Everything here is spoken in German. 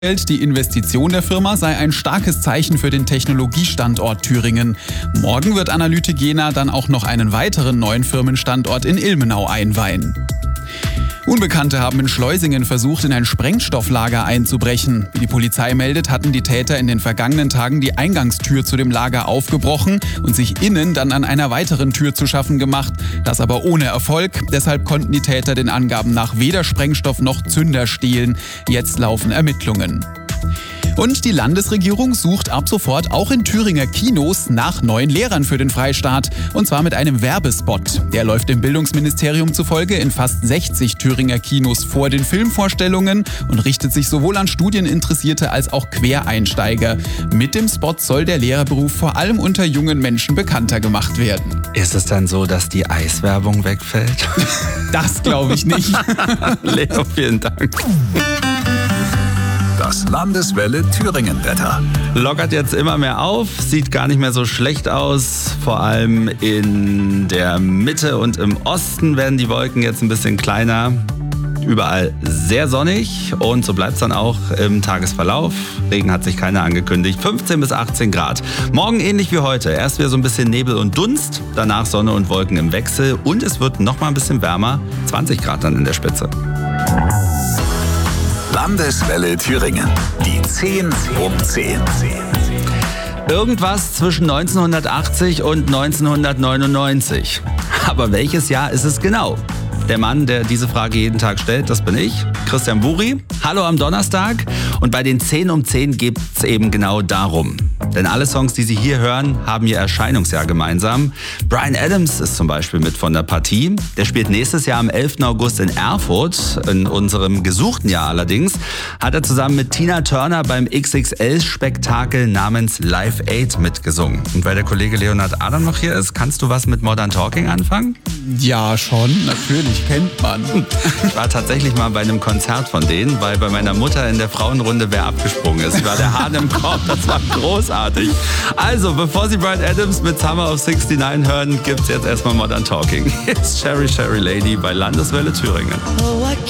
Die Investition der Firma sei ein starkes Zeichen für den Technologiestandort Thüringen. Morgen wird Analytigena dann auch noch einen weiteren neuen Firmenstandort in Ilmenau einweihen. Unbekannte haben in Schleusingen versucht, in ein Sprengstofflager einzubrechen. Wie die Polizei meldet, hatten die Täter in den vergangenen Tagen die Eingangstür zu dem Lager aufgebrochen und sich innen dann an einer weiteren Tür zu schaffen gemacht. Das aber ohne Erfolg. Deshalb konnten die Täter den Angaben nach weder Sprengstoff noch Zünder stehlen. Jetzt laufen Ermittlungen. Und die Landesregierung sucht ab sofort auch in Thüringer Kinos nach neuen Lehrern für den Freistaat. Und zwar mit einem Werbespot. Der läuft dem Bildungsministerium zufolge in fast 60 Thüringer Kinos vor den Filmvorstellungen und richtet sich sowohl an Studieninteressierte als auch Quereinsteiger. Mit dem Spot soll der Lehrerberuf vor allem unter jungen Menschen bekannter gemacht werden. Ist es dann so, dass die Eiswerbung wegfällt? Das glaube ich nicht. Leo, vielen Dank. Das Landeswelle Thüringen-Wetter. Lockert jetzt immer mehr auf, sieht gar nicht mehr so schlecht aus. Vor allem in der Mitte und im Osten werden die Wolken jetzt ein bisschen kleiner. Überall sehr sonnig und so bleibt es dann auch im Tagesverlauf. Regen hat sich keiner angekündigt. 15 bis 18 Grad. Morgen ähnlich wie heute. Erst wieder so ein bisschen Nebel und Dunst, danach Sonne und Wolken im Wechsel und es wird noch mal ein bisschen wärmer. 20 Grad dann in der Spitze. Landeswelle Thüringen. Die 10 um 10. Irgendwas zwischen 1980 und 1999. Aber welches Jahr ist es genau? Der Mann, der diese Frage jeden Tag stellt, das bin ich, Christian Buri. Hallo am Donnerstag. Und bei den 10 um 10 geht es eben genau darum. Denn alle Songs, die Sie hier hören, haben ihr Erscheinungsjahr gemeinsam. Bryan Adams ist zum Beispiel mit von der Partie. Der spielt nächstes Jahr am 11. August in Erfurt. In unserem gesuchten Jahr allerdings hat er zusammen mit Tina Turner beim XXL-Spektakel namens Live Aid mitgesungen. Und weil der Kollege Leonhard Adam noch hier ist, kannst du was mit Modern Talking anfangen? Ja, schon. Natürlich, kennt man. Ich war tatsächlich mal bei einem Konzert von denen, weil bei meiner Mutter in der Frauenrunde wer abgesprungen ist. Ich war der Hahn im Korb, das war großartig. Also, bevor Sie Bryan Adams mit Summer of 69 hören, gibt's jetzt erstmal Modern Talking. Hier ist Sherry Sherry Lady bei Landeswelle Thüringen. Oh, I